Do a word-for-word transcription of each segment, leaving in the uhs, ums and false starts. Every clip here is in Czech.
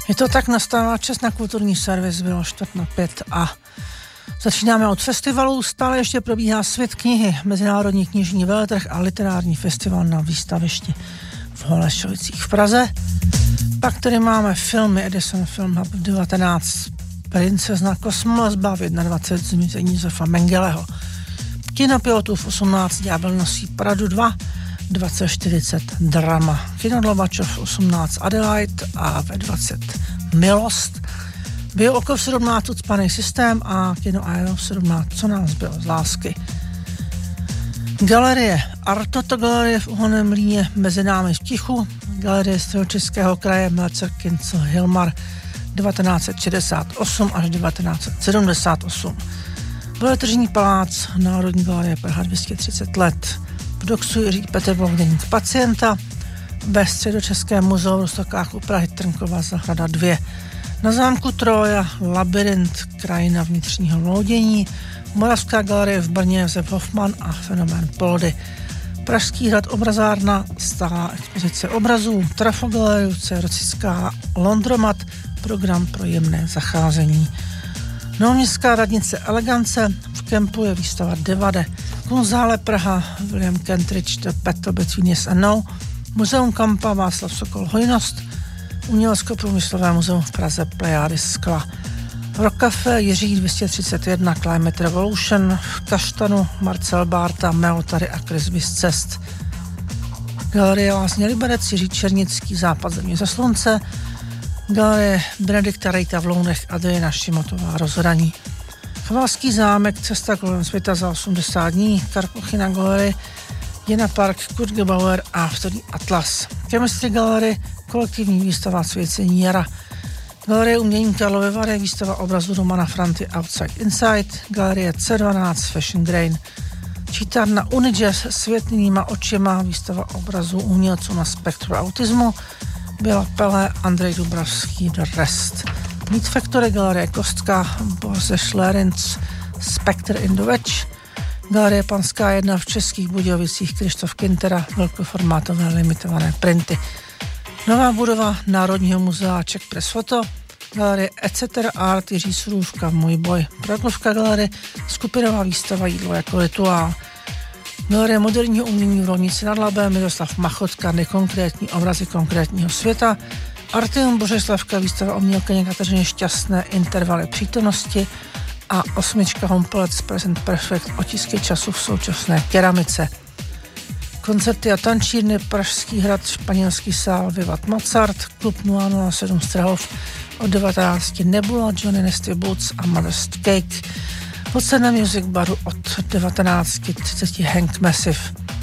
Je to tak, nastává čas na kulturní servis, bylo čtvrt na pět a začínáme od festivalů. Stále ještě probíhá Svět knihy, Mezinárodní knižní veletrh a literární festival na výstavišti v Holešovicích v Praze. Pak tady máme filmy Edison Film Hub v devatenáct, Princezna Kosmolezba v dvacet jedna, Zmizení Josefa Mengeleho. Kinopilotů v osmnáct, Ďábel nosí Pradu dva, dvacet čtyřicet Drama. Kinodlobačov v osmnáct Adelaide a ve dvacet Milost. Bio oko v sedmnáct Ucpaný systém a Kino Aero v sedmnáct Co nás bylo z lásky. Galerie Artoto galerie v Uhelném Mlýně mezi námi v tichu. Galerie Středočeského kraje Melcer Kincl Hilmar devatenáct set šedesát osm až devatenáct set sedmdesát osm. Veletržní palác Národní galerie Praha dvě stě třicet let. V Doxu Jiří Petr Bogdeník pacienta. Ve Středočeském muzeu v Roztokách u Prahy Trnkova zahrada dva. Na zámku Troja Labyrint, krajina vnitřního loudění. Moravská galerie v Brně Josef Hofmann a fenomén Poldy. Pražský hrad obrazárna, stálá expozice obrazů, Trafogalerie, Cerocická, Londromat, program pro jemné zacházení. Novoměstská radnice Elegance, v kempu je výstava Devade. Kunsthalle Praha, William Kentridge, The Battle Between Yes and No, Muzeum Kampa, Václav Sokol Hojnost, Umělecko-průmyslové muzeum v Praze Plejády skla. Rock Café Jiří dvě stě třicet jedna, Climate Revolution, v Kaštanu Marcel Bárta, Meotary a Kresbys cest. Galerie Lázně Liberec, Jiří Černický, Západ země za slunce, Galerie Benedikta Rejta v Lounech, Adriana Šimotová, Rozhraní. Chvalský zámek, Cesta kolem světa za osmdesát dní, Karpochina Galerie, Jena Park, Kurt Gebauer a vtedy Atlas. Chemistry Galerie, kolektivní výstava Svěcení jara. Galerie umění Karlovy Vary, výstava obrazu Romana Franty Outside Inside, Galerie C dvanáct Fashion Grain. Čítárna Unijazz Světlýma očima, výstava obrazu umělců na spektru autismu, Byla Pele, Andrej Dubravský, The Rest. Meat Factory, Galerie Kostka, Boze Schlerins, Spectre in the Wedge, Galerie Panská jedna v Českých Budějovicích, Krištof Kintera, velkoformátové limitované printy. Nová budova Národního muzea Czech Press Photo, Galerie et cetera Art, Jiří Surůvka, Můj boj, Proklovka galerie, skupinová výstava Jídlo jako rituál. Galerie moderního umění v Rolnici nad Labem, Miroslav Machotka, nekonkrétní obrazy konkrétního světa, Arteum Bořeslavka, výstava umělkyně Kateřiny Šťastné, Intervaly přítomnosti a osmička Hompolec Present Perfect, otisky času v současné keramice. Koncerty a tančírny, Pražský hrad, Španělský sál, Vivat Mozart, klub nula nula sedm Strahov, od devatenácti Nebula, Johnny Nasty Boots a Mother's Cake. Od sedmi Music Baru od devatenáct třicet Hank Massive.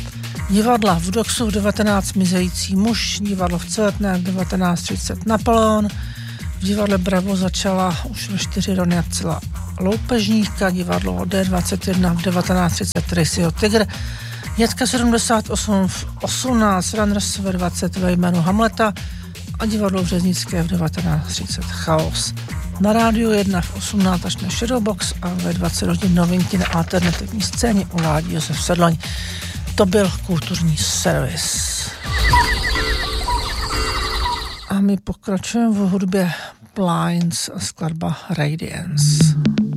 Divadla v Doxu v devatenáct Mizející muž, divadlo v Celetné v devatenáct třicet Napoleon, v divadle Bravo začala už ve čtyři Ronia celá Loupežníka, divadlo D dvacet jedna v devatenáct třicet Tracyho Tygr, Dětka sedmdesát osm v osmnáct Runners ve dvacet ve jménu Hamleta a divadlo Březnické v devatenáct třicet Chaos. Na rádiu jedna v osmnáct až na Shadowbox a ve dvacet hodin novinky na alternativní scéně uvádí Josef Sedloň. To byl kulturní servis. A my pokračujeme v hudbě Blinds a skladba Radiance.